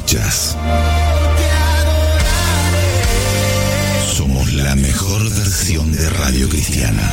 escuchas. Somos la mejor versión de Radio Cristiana.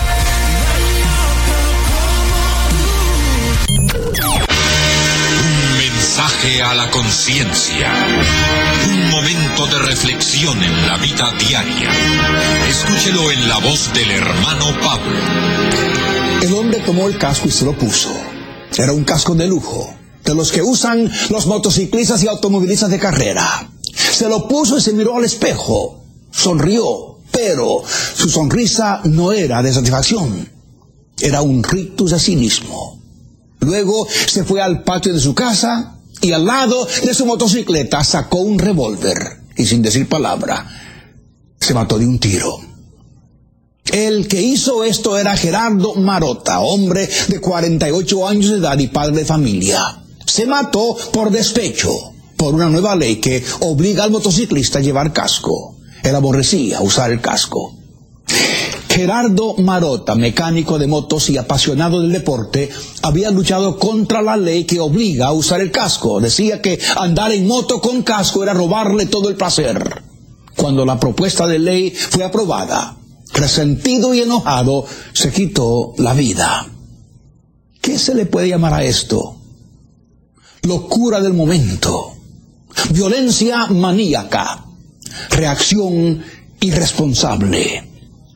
Un mensaje a la conciencia. Un momento de reflexión en la vida diaria. Escúchelo en la voz del hermano Pablo. El hombre tomó el casco y se lo puso. Era un casco de lujo, de los que usan los motociclistas y automovilistas de carrera. Se lo puso y se miró al espejo. Sonrió, pero su sonrisa no era de satisfacción. Era un rictus de cinismo. Luego se fue al patio de su casa y al lado de su motocicleta sacó un revólver y sin decir palabra se mató de un tiro. El que hizo esto era Gerardo Marotta, hombre de 48 años de edad y padre de familia. Se mató por despecho, por una nueva ley que obliga al motociclista a llevar casco. Él aborrecía usar el casco. Gerardo Marotta, mecánico de motos y apasionado del deporte, había luchado contra la ley que obliga a usar el casco. Decía que andar en moto con casco era robarle todo el placer. Cuando la propuesta de ley fue aprobada, resentido y enojado, se quitó la vida. ¿Qué se le puede llamar a esto? Locura del momento, violencia maníaca, reacción irresponsable.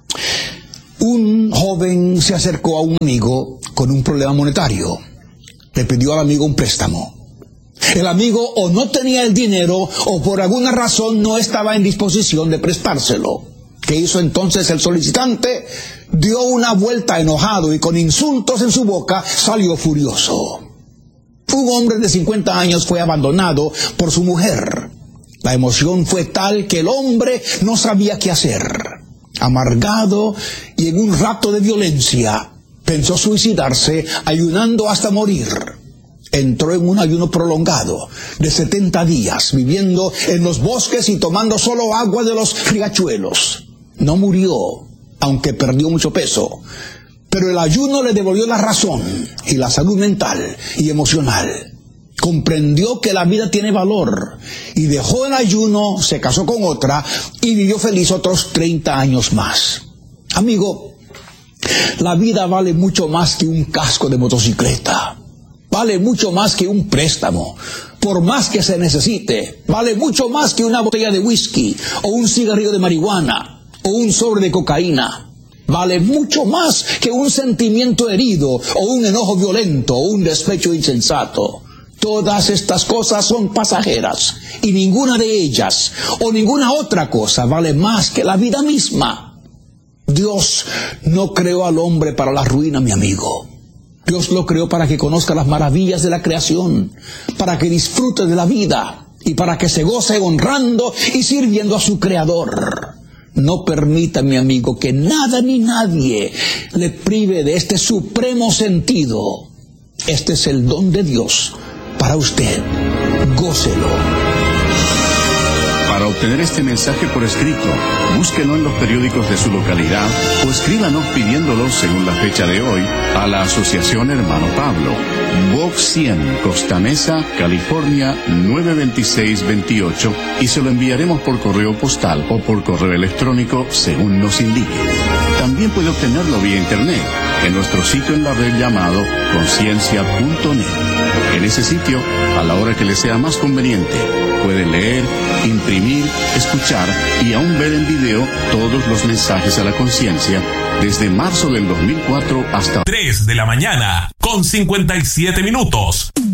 Un joven se acercó a un amigo con un problema monetario. Le pidió al amigo un préstamo. El amigo o no tenía el dinero o por alguna razón no estaba en disposición de prestárselo. ¿Qué hizo entonces el solicitante? Dio una vuelta enojado y con insultos en su boca salió furioso. Un hombre de 50 años fue abandonado por su mujer. La emoción fue tal que el hombre no sabía qué hacer. Amargado y en un rato de violencia, pensó suicidarse ayunando hasta morir. Entró en un ayuno prolongado de 70 días, viviendo en los bosques y tomando solo agua de los riachuelos. No murió, aunque perdió mucho peso, pero el ayuno le devolvió la razón y la salud mental y emocional. Comprendió que la vida tiene valor y dejó el ayuno, se casó con otra y vivió feliz otros 30 años más. Amigo, la vida vale mucho más que un casco de motocicleta. Vale mucho más que un préstamo, por más que se necesite. Vale mucho más que una botella de whisky o un cigarrillo de marihuana o un sobre de cocaína. Vale mucho más que un sentimiento herido o un enojo violento o un despecho insensato. Todas estas cosas son pasajeras y ninguna de ellas o ninguna otra cosa vale más que la vida misma. Dios no creó al hombre para la ruina, mi amigo. Dios lo creó para que conozca las maravillas de la creación, para que disfrute de la vida y para que se goce honrando y sirviendo a su Creador. No permita, mi amigo, que nada ni nadie le prive de este supremo sentido. Este es el don de Dios para usted. Gócelo. Para obtener este mensaje por escrito, búsquelo en los periódicos de su localidad o escríbanos pidiéndolo según la fecha de hoy a la Asociación Hermano Pablo, Box 100, Costa Mesa, California 92628 y se lo enviaremos por correo postal o por correo electrónico según nos indique. También puede obtenerlo vía internet en nuestro sitio en la red llamado conciencia.net. En ese sitio, a la hora que le sea más conveniente, puede leer, imprimir, escuchar y aún ver en video todos los mensajes a la conciencia desde marzo del 2004 hasta 3 de la mañana con 57 minutos.